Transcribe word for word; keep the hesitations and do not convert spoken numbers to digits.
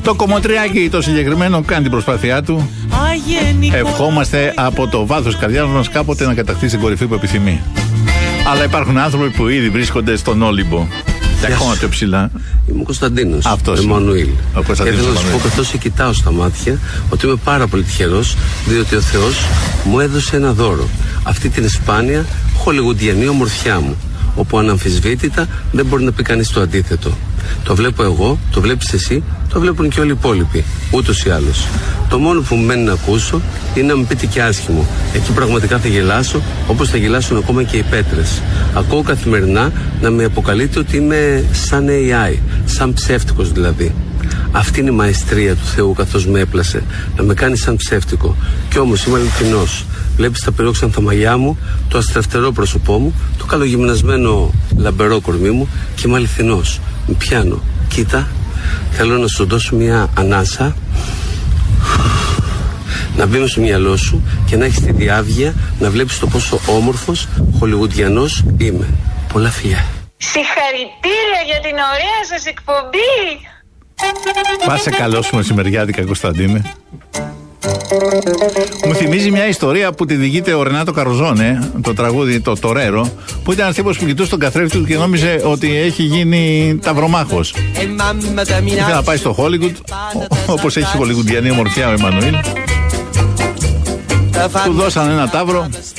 Το κομμωτριάκι το συγκεκριμένο κάνει την προσπάθειά του. Ευχόμαστε από το βάθος της καρδιάς μας κάποτε να κατακτήσει την κορυφή που επιθυμεί. Αλλά υπάρχουν άνθρωποι που ήδη βρίσκονται στον Όλυμπο. Και ακόμα πιο ψηλά. Είμαι ο Κωνσταντίνος. Αυτός. Εμμανουήλ. Και θέλω να σου πω, καθώς σε κοιτάω στα μάτια, ότι είμαι πάρα πολύ τυχερός, διότι ο Θεός μου έδωσε ένα δώρο. Αυτή την σπάνια χολιγουντιανή ομορφιά μου, όπου αναμφισβήτητα δεν μπορεί να πει κανείς το αντίθετο. Το βλέπω εγώ, το βλέπεις εσύ, το βλέπουν και όλοι οι υπόλοιποι, ούτως ή άλλως. Το μόνο που μου μένει να ακούσω είναι να μου πείτε και άσχημο. Εκεί πραγματικά θα γελάσω, όπως θα γελάσουν ακόμα και οι πέτρες. Ακούω καθημερινά να με αποκαλείτε ότι είμαι σαν έι άι, σαν ψεύτικος δηλαδή. Αυτή είναι η μαεστρία του Θεού, καθώς με έπλασε, να με κάνει σαν ψεύτικο. Κι όμως είμαι αληθινός. Βλέπεις τα πυρόξανθα μαλλιά μου, το αστραφτερό πρόσωπό μου, το καλογυμνασμένο λαμπερό κορμί μου και είμαι αληθινός. Με πιάνω. Κοίτα, θέλω να σου δώσω μια ανάσα, να μπει στο μυαλό σου και να έχεις τη διάβγεια να βλέπεις το πόσο όμορφος χολιγουντιανός είμαι. Πολλά φιλιά. Συγχαρητήρια για την ωραία σας εκπομπή. Πάσε καλό σου μεσημεριάτικα, Κωνσταντίνε. Μου θυμίζει μια ιστορία που τη διηγείται ο Ρενάτο Καροζόνε, το τραγούδι το Τορέρο, που ήταν ένας τύπος που κοιτούσε τον καθρέφτη του και νόμιζε ότι έχει γίνει ταυρομάχος. Ήθελε να πάει στο Χόλιγουντ, όπως έχει χολιγουντιανή ομορφιά ο Εμμανουήλ. Του δώσαν ένα ταύρο